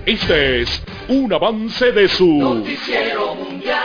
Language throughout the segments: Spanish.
Este es un avance de su Noticiero Mundial.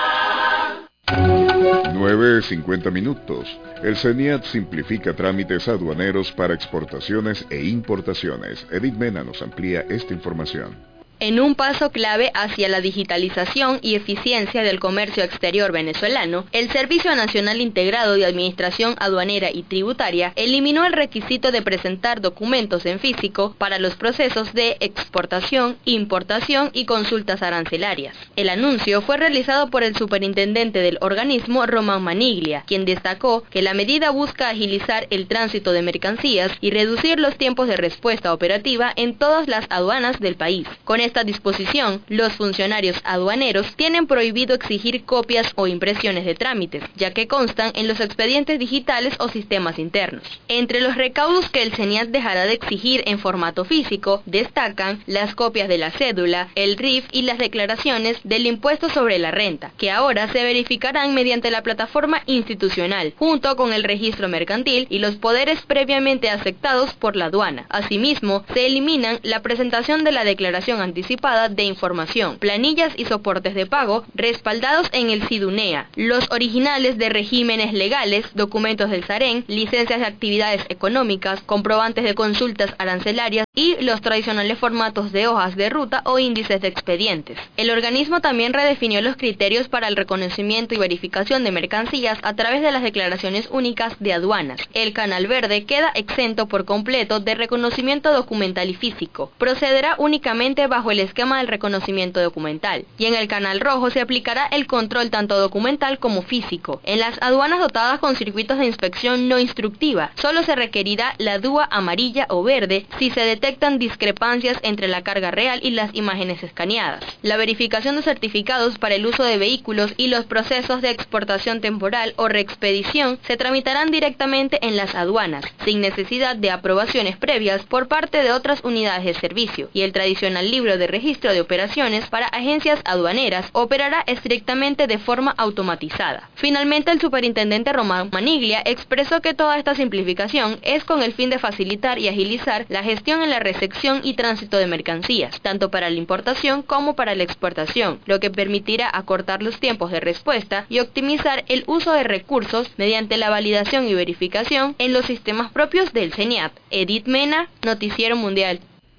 9:50 minutos. El CENIAT simplifica trámites aduaneros para exportaciones e importaciones. Edith Mena nos amplía esta información. En un paso clave hacia la digitalización y eficiencia del comercio exterior venezolano, el Servicio Nacional Integrado de Administración Aduanera y Tributaria eliminó el requisito de presentar documentos en físico para los procesos de exportación, importación y consultas arancelarias. El anuncio fue realizado por el superintendente del organismo, Román Maniglia, quien destacó que la medida busca agilizar el tránsito de mercancías y reducir los tiempos de respuesta operativa en todas las aduanas del país. Con esta disposición, los funcionarios aduaneros tienen prohibido exigir copias o impresiones de trámites, ya que constan en los expedientes digitales o sistemas internos. Entre los recaudos que el CENIAT dejará de exigir en formato físico, destacan las copias de la cédula, el RIF y las declaraciones del impuesto sobre la renta, que ahora se verificarán mediante la plataforma institucional, junto con el registro mercantil y los poderes previamente aceptados por la aduana. Asimismo, se eliminan la presentación de la declaración anticipada de información, planillas y soportes de pago respaldados en el SIDUNEA, los originales de regímenes legales, documentos del SAREN, licencias de actividades económicas, comprobantes de consultas arancelarias y los tradicionales formatos de hojas de ruta o índices de expedientes. El organismo también redefinió los criterios para el reconocimiento y verificación de mercancías a través de las declaraciones únicas de aduanas. El canal verde queda exento por completo de reconocimiento documental y físico. Procederá únicamente bajo el esquema del reconocimiento documental, y en el canal rojo se aplicará el control tanto documental como físico. En las aduanas dotadas con circuitos de inspección no instructiva, solo se requerirá la DUA amarilla o verde si se detectan discrepancias entre la carga real y las imágenes escaneadas. La verificación de certificados para el uso de vehículos y los procesos de exportación temporal o reexpedición se tramitarán directamente en las aduanas, sin necesidad de aprobaciones previas por parte de otras unidades de servicio, y el tradicional libro de registro de operaciones para agencias aduaneras operará estrictamente de forma automatizada. Finalmente, el superintendente Román Maniglia expresó que toda esta simplificación es con el fin de facilitar y agilizar la gestión en la recepción y tránsito de mercancías, tanto para la importación como para la exportación, lo que permitirá acortar los tiempos de respuesta y optimizar el uso de recursos mediante la validación y verificación en los sistemas propios del CENIAT. Edith Mena, Noticiero Mundial.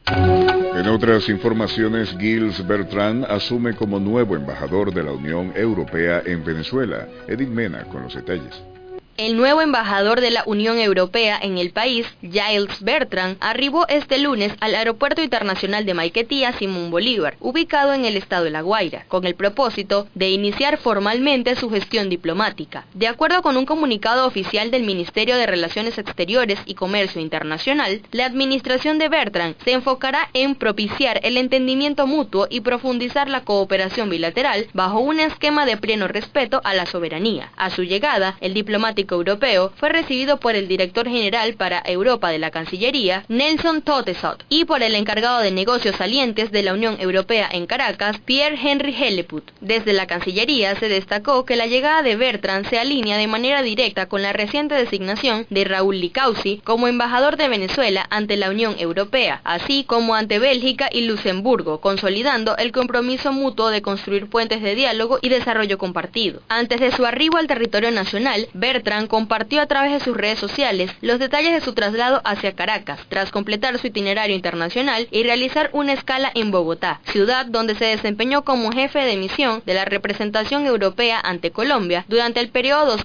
En otras informaciones, Gilles Bertrand asume como nuevo embajador de la Unión Europea en Venezuela. Edith Mena con los detalles. El nuevo embajador de la Unión Europea en el país, Gilles Bertrand, arribó este lunes al Aeropuerto Internacional de Maiquetía Simón Bolívar, ubicado en el estado de La Guaira, con el propósito de iniciar formalmente su gestión diplomática. De acuerdo con un comunicado oficial del Ministerio de Relaciones Exteriores y Comercio Internacional, la administración de Bertrand se enfocará en propiciar el entendimiento mutuo y profundizar la cooperación bilateral bajo un esquema de pleno respeto a la soberanía. A su llegada, el diplomático europeo fue recibido por el director general para Europa de la Cancillería, Nelson Totesot, y por el encargado de negocios salientes de la Unión Europea en Caracas, Pierre-Henri Helleput. Desde la Cancillería se destacó que la llegada de Bertrand se alinea de manera directa con la reciente designación de Raúl Licauzi como embajador de Venezuela ante la Unión Europea, así como ante Bélgica y Luxemburgo, consolidando el compromiso mutuo de construir puentes de diálogo y desarrollo compartido. Antes de su arribo al territorio nacional, Bertrand compartió a través de sus redes sociales los detalles de su traslado hacia Caracas, tras completar su itinerario internacional y realizar una escala en Bogotá, ciudad donde se desempeñó como jefe de misión de la representación europea ante Colombia durante el periodo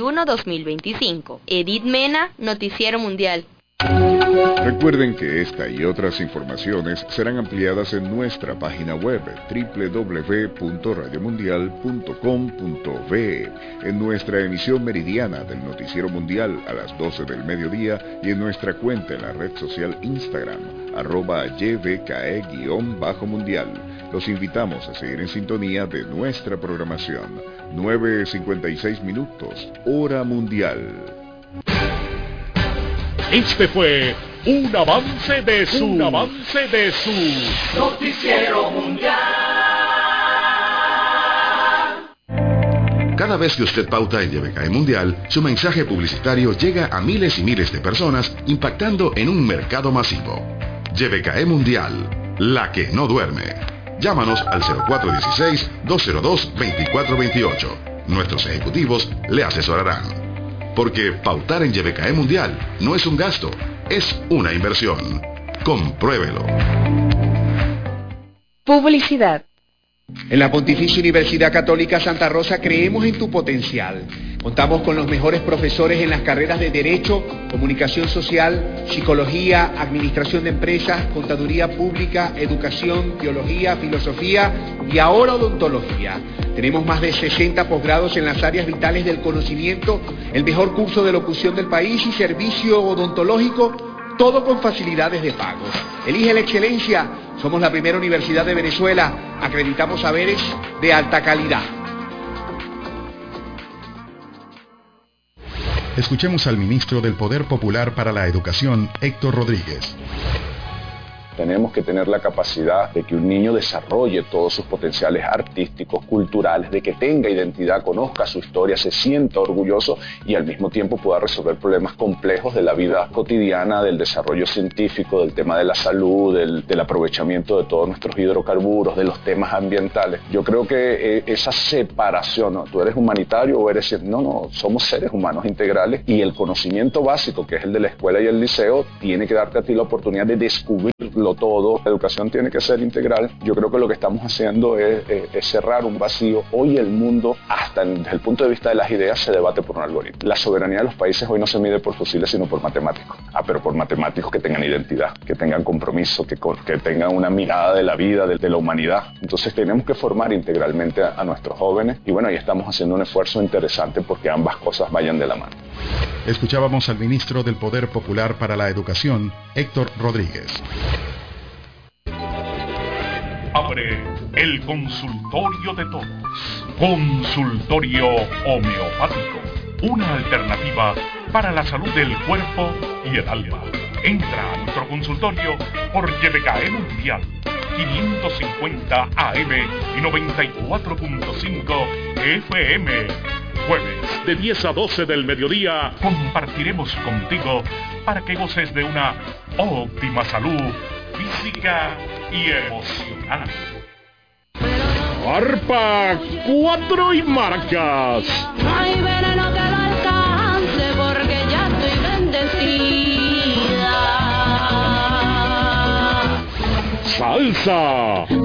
2021-2025. Edith Mena, Noticiero Mundial. Recuerden que esta y otras informaciones serán ampliadas en nuestra página web www.radiomundial.com.be, en nuestra emisión meridiana del Noticiero Mundial a las 12 del mediodía y en nuestra cuenta en la red social Instagram, @YVKE_mundial. Los invitamos a seguir en sintonía de nuestra programación. 9:56 minutos, hora mundial. Este fue un avance de su Noticiero Mundial. Cada vez que usted pauta en YVKE Mundial, su mensaje publicitario llega a miles y miles de personas, impactando en un mercado masivo. YVKE Mundial, la que no duerme. Llámanos al 0416-202-2428. Nuestros ejecutivos le asesorarán. Porque pautar en YBKE Mundial no es un gasto, es una inversión. Compruébelo. Publicidad. En la Pontificia Universidad Católica Santa Rosa creemos en tu potencial. Contamos con los mejores profesores en las carreras de Derecho, Comunicación Social, Psicología, Administración de Empresas, Contaduría Pública, Educación, Teología, Filosofía y ahora Odontología. Tenemos más de 60 posgrados en las áreas vitales del conocimiento, el mejor curso de locución del país y servicio odontológico, todo con facilidades de pago. Elige la excelencia. Somos la primera universidad de Venezuela. Acreditamos saberes de alta calidad. Escuchemos al ministro del Poder Popular para la Educación, Héctor Rodríguez. Tenemos que tener la capacidad de que un niño desarrolle todos sus potenciales artísticos, culturales, de que tenga identidad, conozca su historia, se sienta orgulloso y al mismo tiempo pueda resolver problemas complejos de la vida cotidiana, del desarrollo científico, del tema de la salud, del aprovechamiento de todos nuestros hidrocarburos, de los temas ambientales. Yo creo que esa separación, ¿no? Tú eres humanitario o eres... No, somos seres humanos integrales y el conocimiento básico, que es el de la escuela y el liceo, tiene que darte a ti la oportunidad de descubrirlo todo. La educación tiene que ser integral. Yo creo que lo que estamos haciendo es cerrar un vacío. Hoy el mundo, hasta desde el punto de vista de las ideas, se debate por un algoritmo. La soberanía de los países hoy no se mide por fusiles, sino por matemáticos. Pero por matemáticos que tengan identidad, que tengan compromiso, que tengan una mirada de la vida, de la humanidad. Entonces tenemos que formar integralmente a nuestros jóvenes y bueno, ahí estamos haciendo un esfuerzo interesante porque ambas cosas vayan de la mano. Escuchábamos al ministro del Poder Popular para la Educación, Héctor Rodríguez. Abre el consultorio de todos. Consultorio homeopático. Una alternativa para la salud del cuerpo y el alma. Entra a nuestro consultorio por YBKE Mundial 550 AM y 94.5 FM. Jueves de 10 a 12 del mediodía compartiremos contigo para que goces de una óptima salud física y emocional. Arpa 4 y marcas. No hay veneno que lo alcance porque ya estoy bendecida. Salsa